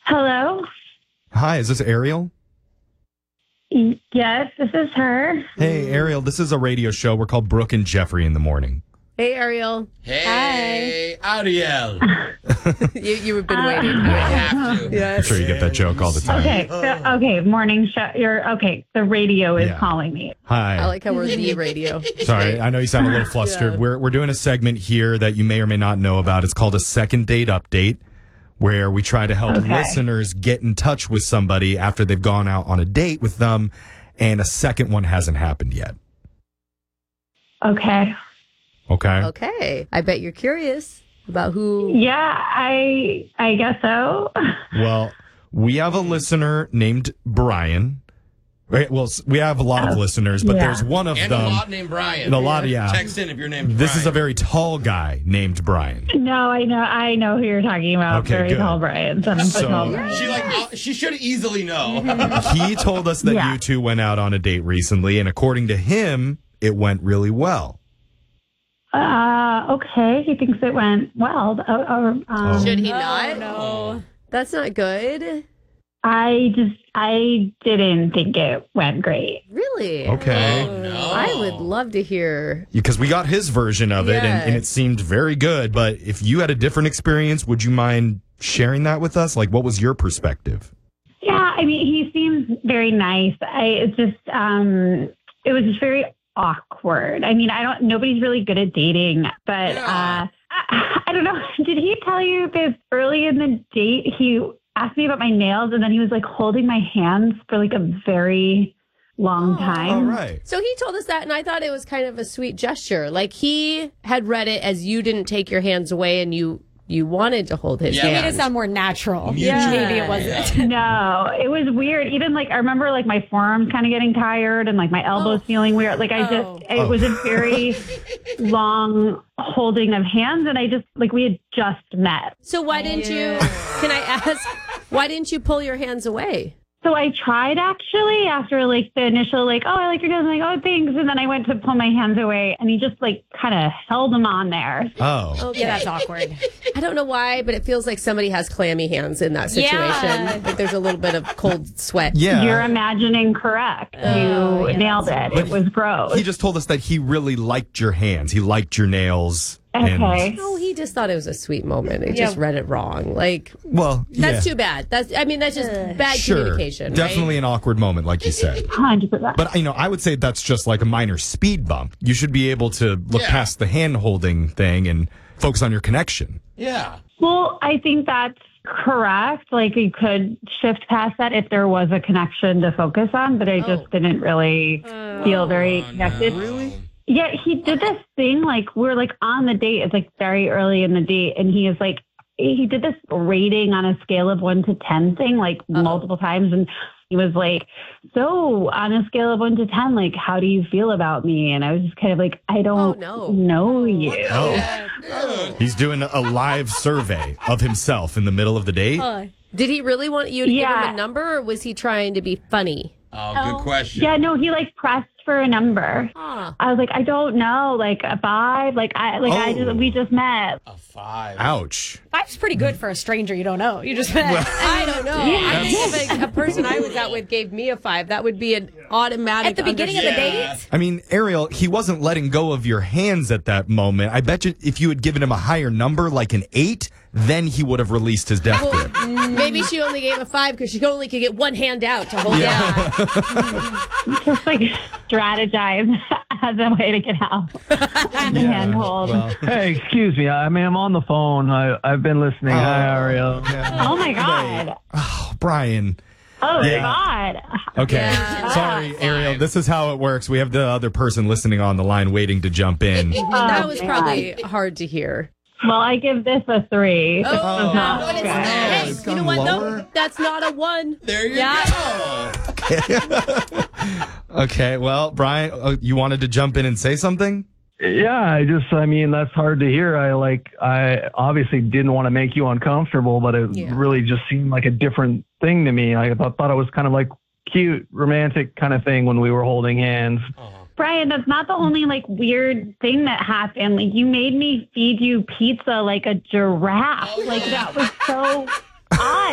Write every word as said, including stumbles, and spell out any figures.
Hello? Hi, is this Ariel? Y- Yes, this is her. Hey, Ariel, this is a radio show. We're called Brooke and Jeffrey in the morning. Hey, Ariel. Hey, Ariel. You, you've been waiting. I have to. I'm Yes. sure you get that joke all the time. Okay, so, okay, morning show. You're okay. The radio is Yeah. calling me. Hi. I like how we're the radio. Sorry, I know you sound a little flustered. Yeah. We're we're doing a segment here that you may or may not know about. It's called a second date update, where we try to help Okay. listeners get in touch with somebody after they've gone out on a date with them, and a second one hasn't happened yet. Okay. Okay. Okay. I bet you're curious about who. Yeah, I I guess so. Well, we have a listener named Brian. Right, well, s- we have a lot of listeners, but Yeah. there's one of And a them. lot named Brian. And a lot, yeah. Text in if your name's This is a Brian. very tall guy named Brian. No, I know I know who you're talking about. Okay, Very good. tall Brian. Seven foot So- tall Brian. She like uh, she should easily know. He told us that Yeah. you two went out on a date recently, and according to him, it went really well. Uh, okay. He thinks it went well. Uh, uh, um, Should he not? No. That's not good. I just I didn't think it went great. Really? Okay. Oh no. I would love to hear. Because we got his version of it, and, Yeah. and it seemed very good. But if you had a different experience, would you mind sharing that with us? Like, what was your perspective? Yeah, I mean, he seems very nice. I it's just um, it was just very awkward. I mean, I don't. Nobody's really good at dating, but Yeah. uh, I, I don't know. Did he tell you this early in the date? He asked me about my nails, and then he was like holding my hands for like a very long time. All right. So he told us that, and I thought it was kind of a sweet gesture. Like he had read it as you didn't take your hands away, and you you wanted to hold his Yeah. Made hand. it sound more natural. Mutual. Maybe it wasn't. No, it was weird. Even like I remember like my forearms kind of getting tired and like my elbows feeling weird. Like I Oh. just it was a very long holding of hands, and I just like we had just met. So why didn't you? Can I ask? Why didn't you pull your hands away? So I tried actually after like the initial like, oh, I like your nails. I'm like, oh, thanks. And then I went to pull my hands away, and he just like kind of held them on there. Oh. Okay. Yeah, that's awkward. I don't know why, but it feels like somebody has clammy hands in that situation. Yeah. Like there's a little bit of cold sweat. Yeah. You're imagining correct. Oh, you yes. nailed it. But It was gross. He just told us that he really liked your hands. He liked your nails. And, Okay. No, he just thought it was a sweet moment. He Yeah. just read it wrong. Like well, that's yeah. too bad. That's I mean that's just bad Sure. communication. right? Definitely an awkward moment, like you said. one hundred percent. But, you know, I would say that's just like a minor speed bump. You should be able to look Yeah. past the hand holding thing and focus on your connection. Yeah. Well, I think that's correct. Like you could shift past that if there was a connection to focus on, but I just Oh. didn't really feel very connected. Really? Yeah, he did this thing like we're like on the date. It's like very early in the date, and he is like he did this rating on a scale of one to ten thing like multiple times, and he was like, "So on a scale of one to ten, like how do you feel about me?" And I was just kind of like, "I don't Oh, no. know you." Oh. He's doing a live survey of himself in the middle of the date. Did he really want you to give Yeah. him a number, or was he trying to be funny? Oh, good question. Yeah, no, he like pressed for a number. Ah. I was like, I don't know, like a five, like I, like I Oh. just, we just met. A five. Ouch. Five's pretty good for a stranger you don't know. You just met. I don't know. I think if a, a person I was out with gave me a five, that would be an automatic. At the beginning of the Yeah. date? I mean, Ariel, he wasn't letting go of your hands at that moment. I bet you if you had given him a higher number, like an eight, then he would have released his death grip. Maybe she only gave a five because she only could get one hand out to hold Yeah. down. Just like strategize as a way to get out. The handhold. Hey, excuse me. I mean, I'm on the phone. I, I've been listening. Hi, Ariel. Oh my god. Oh, Brian. Oh Yeah. god. Okay. Yeah. Sorry, Ariel. This is how it works. We have the other person listening on the line waiting to jump in. that was man. probably hard to hear. Well, I give this a three. This Oh, is not no, it's good. not. Hey, you come know what lower. though? That's not a one. There you Yeah. go. Okay, well, Brian, uh, you wanted to jump in and say something? Yeah, I just, I mean, that's hard to hear. I like, I obviously didn't want to make you uncomfortable, but it Yeah. really just seemed like a different thing to me. I thought, thought it was kind of like cute, romantic kind of thing when we were holding hands. Brian, that's not the only like weird thing that happened. Like you made me feed you pizza like a giraffe. Like that was so odd.